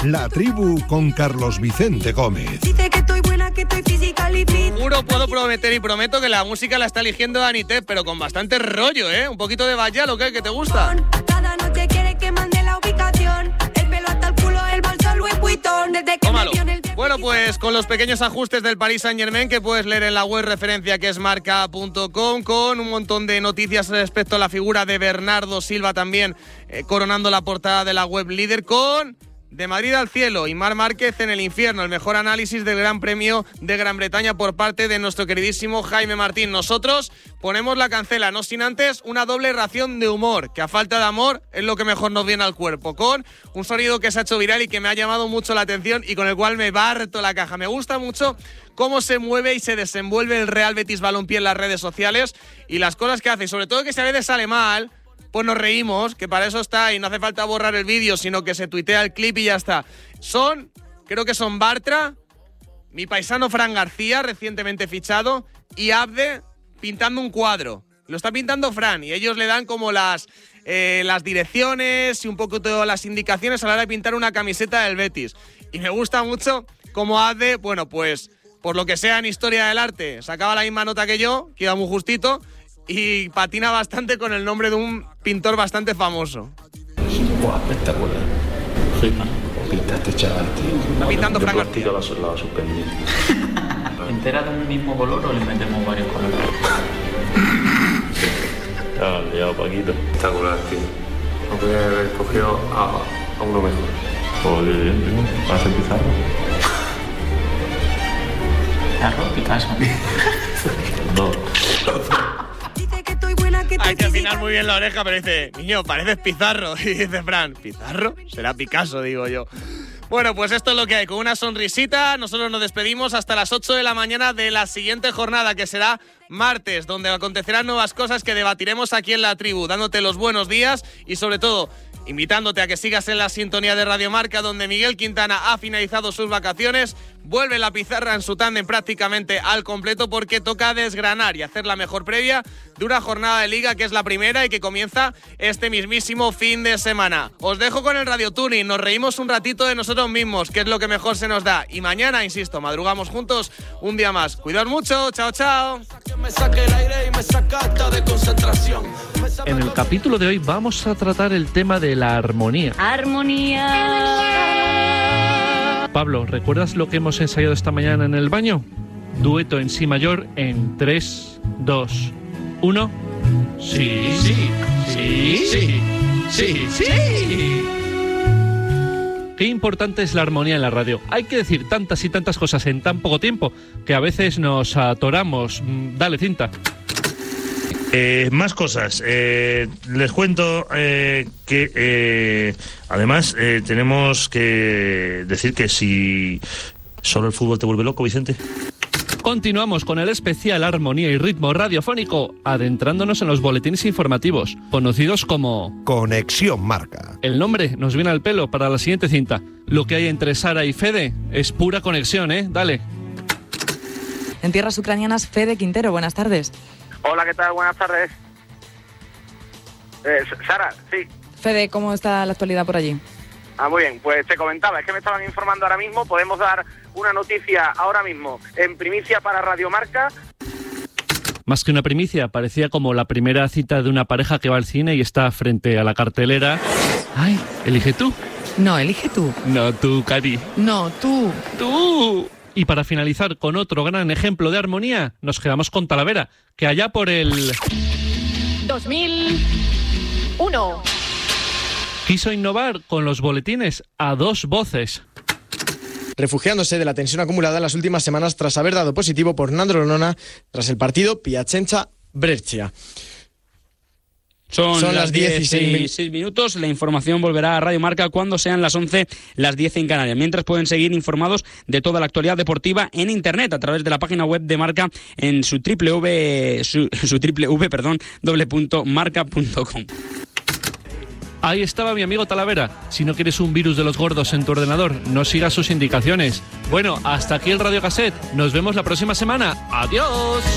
La Tribu con Carlos Vicente Gómez. Dice que estoy buena, que estoy physical y fit. Juro, puedo prometer y prometo que la música la está eligiendo Dani Tep, pero con bastante rollo, ¿eh? Un poquito de Bayal, ¿o qué? ¿Que te gusta? Cada noche quiere que mande la ubicación. El pelo hasta el culo, el bolso Louis Vuitton. Desde que Tómalo. me vio en el... Bueno, pues con los pequeños ajustes del Paris Saint-Germain que puedes leer en la web referencia que es marca.com, con un montón de noticias respecto a la figura de Bernardo Silva también coronando la portada de la web líder, con De Madrid al cielo y Marc Márquez en el infierno, el mejor análisis del Gran Premio de Gran Bretaña por parte de nuestro queridísimo Jaime Martín. Nosotros ponemos la cancela, no sin antes una doble ración de humor, que a falta de amor es lo que mejor nos viene al cuerpo, con un sonido que se ha hecho viral y que me ha llamado mucho la atención y con el cual me parto la caja. Me gusta mucho cómo se mueve y se desenvuelve el Real Betis Balompié en las redes sociales y las cosas que hace, y sobre todo que si a veces sale mal, pues nos reímos, que para eso está y no hace falta borrar el vídeo, sino que se tuitea el clip y ya está. Creo que son Bartra, mi paisano Fran García, recientemente fichado, y Abde pintando un cuadro. Lo está pintando Fran y ellos le dan como las direcciones y un poco todas las indicaciones a la hora de pintar una camiseta del Betis. Y me gusta mucho cómo Abde, bueno, pues por lo que sea en historia del arte, sacaba la misma nota que yo, que iba muy justito, y patina bastante con el nombre de un pintor bastante famoso. Buah, espectacular. Flipa. Pintaste, chaval, tío. Está pintando Fran García. La suspendí. ¿Entera de un mismo color o le metemos varios colores? Ya, liado, Paquito. Espectacular, tío. No podía haber cogido a uno mejor. Joder, tío. ¿Vas a Pizarro? Pizarro, Picasso. No. Hay que afinar muy bien la oreja, pero dice, niño, pareces Pizarro. Y dice Fran, ¿Pizarro? Será Picasso, digo yo. Bueno, pues esto es lo que hay. Con una sonrisita, nosotros nos despedimos hasta las 8 de la mañana de la siguiente jornada, que será martes, donde acontecerán nuevas cosas que debatiremos aquí en La Tribu, dándote los buenos días y sobre todo invitándote a que sigas en la sintonía de Radio Marca, donde Miguel Quintana ha finalizado sus vacaciones, vuelve la pizarra en su tándem prácticamente al completo, porque toca desgranar y hacer la mejor previa de una jornada de Liga que es la primera y que comienza este mismísimo fin de semana. Os dejo con el Radio Tuning, nos reímos un ratito de nosotros mismos, que es lo que mejor se nos da, y mañana, insisto, madrugamos juntos un día más. Cuidaos mucho, chao, chao. En el capítulo de hoy vamos a tratar el tema de la armonía. Armonía. Pablo, ¿recuerdas lo que hemos ensayado esta mañana en el baño? Dueto en si mayor en 3, 2, 1. Sí, sí, sí, sí, sí, sí. Qué importante es la armonía en la radio. Hay que decir tantas y tantas cosas en tan poco tiempo que a veces nos atoramos. Dale, cinta. Más cosas. Les cuento que además tenemos que decir que si solo el fútbol te vuelve loco, Vicente. Continuamos con el especial Armonía y Ritmo Radiofónico, adentrándonos en los boletines informativos, conocidos como Conexión Marca. El nombre nos viene al pelo para la siguiente cinta. Lo que hay entre Sara y Fede es pura conexión, ¿eh? Dale. En tierras ucranianas, Fede Quintero, buenas tardes. Hola, ¿qué tal? Buenas tardes. Sara, sí. Fede, ¿cómo está la actualidad por allí? Muy bien, pues te comentaba, es que me estaban informando ahora mismo, podemos dar una noticia ahora mismo, en primicia para Radio Marca. Más que una primicia, parecía como la primera cita de una pareja que va al cine y está frente a la cartelera. ¡Ay, elige tú! No, elige tú. No, tú, Cari. No, tú. ¡Tú! Y para finalizar con otro gran ejemplo de armonía, nos quedamos con Talavera, que allá por el 2001 quiso innovar con los boletines a dos voces. Refugiándose de la tensión acumulada en las últimas semanas tras haber dado positivo por Nandrolona tras el partido Piacenza-Brescia. Son las 16 minutos. La información volverá a Radio Marca cuando sean las 11, las 10 en Canarias. Mientras pueden seguir informados de toda la actualidad deportiva en Internet a través de la página web de Marca en su www.marca.com. Ahí estaba mi amigo Talavera. Si no quieres un virus de los gordos en tu ordenador, no sigas sus indicaciones. Bueno, hasta aquí el Radio Cassette. Nos vemos la próxima semana. ¡Adiós!